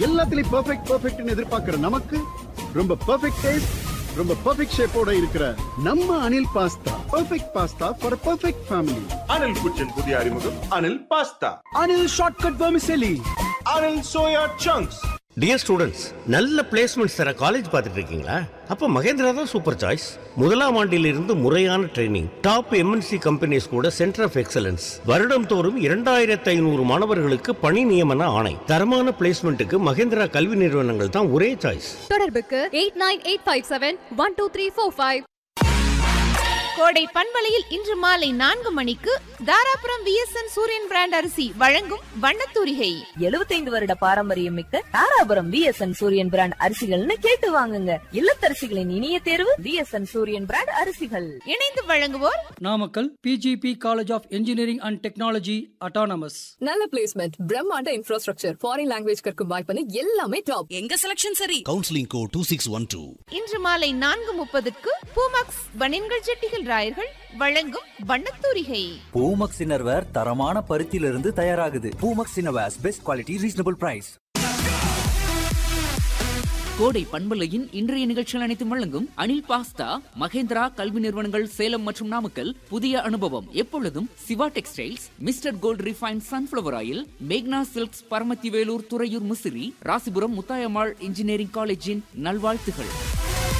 எல்லாத்துலயும் பெர்ஃபெக்ட்னு எதிர்பார்க்கிற நமக்கு ரொம்ப பெர்ஃபெக்ட் டேஸ்ட், ரொம்ப பெர்ஃபெக்ட் ஷேப்போட இருக்கிற நம்ம Anil pasta. Perfect pasta for perfect family. Anil குச்சின் புதிய அறிமுகம் Anil pasta. Anil shortcut vermicelli. Anil soya chunks. Dear students, நல்ல பிளேஸ்மெண்ட்ஸ் தர காலேஜ் பார்த்துட்டு இருக்கீங்களா? அப்போ மகேந்திரா தான் சூப்பர் சாய்ஸ். முதலாம் ஆண்டிலிருந்து முறையான ட்ரைனிங், டாப் எம்என்சி கம்பெனிஸ் கூட சென்டர் ஆஃப் எக்ஸலன்ஸ், வருடம் தோறும் 2500 மாணவர்களுக்கு பணி நியமன ஆணை. தரமான பிளேஸ்மெண்ட்டுக்கு மகேந்திரா கல்வி நிறுவனங்கள் தான் ஒரே சாய்ஸ். தொடர்புக்கு 8985712345. கோடை பண்பலையில் இன்று மாலை 4 மணிக்கு தாராபுரம் VSN சூரியன் பிராண்ட் அரிசி வழங்கும் வண்ணத்தூரிகை. 75 வருட பாரம்பரியம் மிக்க தாராபுரம் VSN சூரியன் பிராண்ட் அரிசிகள்னு கேட்டு வாங்குங்க. இல்லத்தரசிகளின் இனிய தேர்வு VSN சூரியன் பிராண்ட் அரிசிகள். இணைந்து வழங்குவோர் Namakkal PGP college of engineering and technology autonomous. நல்ல பிளேஸ்மெண்ட், பிரம்மாண்ட இன்ஃப்ராஸ்ட்ரக்சர், ஃபாரின் லாங்குவேஜ் கற்கும் வாய்ப்பு எல்லாமே டாப். எங்க செலக்ஷன் சரி. Counselling code 2612. இன்று மாலை 4:30க்கு பூமாக்ஸ் பனின்கள் ஜெட்டிகள் ராயர்கள் வழங்கும் வண்ணத்தூரிகை. பூமக்ஸ் இன்னர்வேர் தரமான பருத்தியிலிருந்து தயாராகுது. Poomex innerwears best quality, reasonable price. கோடை பண்பலையின் இன்றைய நிகழ்ச்சிகள் அனைத்தும் வழங்கும் அனில் பாஸ்தா, மகேந்திரா கல்வி நிறுவனங்கள் சேலம் மற்றும் நாமக்கல். புதிய அனுபவம் எப்பொழுதும் Siva textiles, mister gold refine sunflower oil, மேக்னா சில்க்ஸ், பரமத்தி வேலூர், துறையூர், முசிறி, ராசிபுரம் முத்தாயம்மாள் இன்ஜினியரிங் காலேஜின் நல்வாழ்த்துகள்.